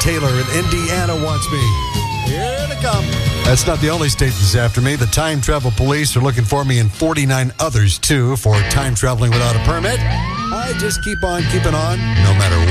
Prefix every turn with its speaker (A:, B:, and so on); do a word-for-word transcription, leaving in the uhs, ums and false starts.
A: Taylor in Indiana wants me. Here to come. That's not the only state that's after me. The Time Travel Police are looking for me in forty-nine others, too, for time traveling without a permit. I just keep on keeping on, no matter